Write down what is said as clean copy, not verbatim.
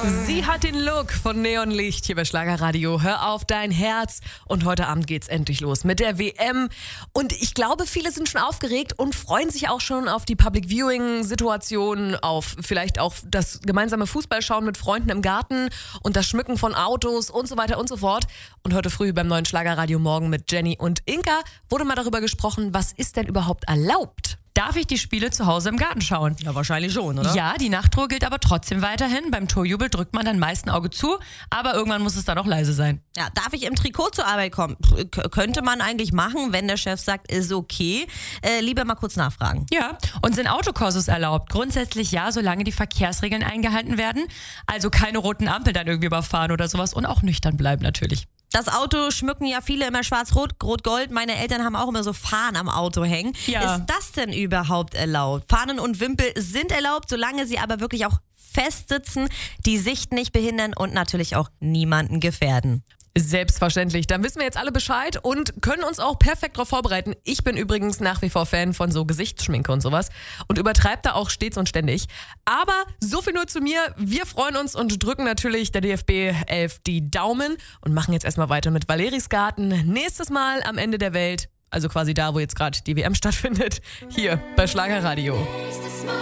Sie hat den Look von Neonlicht hier bei Schlagerradio. Hör auf dein Herz. Und heute Abend geht's endlich los mit der WM. Und ich glaube, viele sind schon aufgeregt und freuen sich auch schon auf die Public Viewing Situation, auf vielleicht auch das gemeinsame Fußballschauen mit Freunden im Garten und das Schmücken von Autos und so weiter und so fort. Und heute früh beim neuen Schlagerradio Morgen mit Jenny und Inka wurde mal darüber gesprochen, was ist denn überhaupt erlaubt? Darf ich die Spiele zu Hause im Garten schauen? Ja, wahrscheinlich schon, oder? Ja, die Nachtruhe gilt aber trotzdem weiterhin. Beim Torjubel drückt man dann meist ein Auge zu, aber irgendwann muss es dann auch leise sein. Ja, darf ich im Trikot zur Arbeit kommen? Könnte man eigentlich machen, wenn der Chef sagt, ist okay. Lieber mal kurz nachfragen. Ja, und sind Autokursus erlaubt? Grundsätzlich ja, solange die Verkehrsregeln eingehalten werden. Also keine roten Ampeln dann irgendwie überfahren oder sowas und auch nüchtern bleiben natürlich. Das Auto schmücken ja viele immer schwarz-rot, rot-gold. Meine Eltern haben auch immer so Fahnen am Auto hängen. Ja. Ist das denn überhaupt erlaubt? Fahnen und Wimpel sind erlaubt, solange sie aber wirklich auch fest sitzen, die Sicht nicht behindern und natürlich auch niemanden gefährden. Selbstverständlich. Dann wissen wir jetzt alle Bescheid und können uns auch perfekt darauf vorbereiten. Ich bin übrigens nach wie vor Fan von so Gesichtsschminke und sowas und übertreibe da auch stets und ständig. Aber so viel nur zu mir. Wir freuen uns und drücken natürlich der DFB 11 die Daumen und machen jetzt erstmal weiter mit Valeris Garten. Nächstes Mal am Ende der Welt, also quasi da, wo jetzt gerade die WM stattfindet, hier bei Schlagerradio.